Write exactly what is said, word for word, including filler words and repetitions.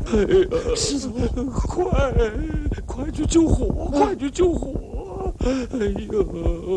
哎呀， 师祖， 快快去救火！快去救火！哎呀！